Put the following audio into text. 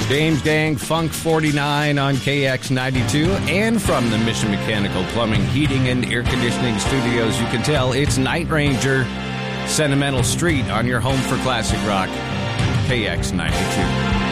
James Gang, Funk 49 on KX92, and from the Mission Mechanical Plumbing, Heating, and Air Conditioning Studios, you can tell it's Night Ranger, Sentimental Street on your home for classic rock, KX92.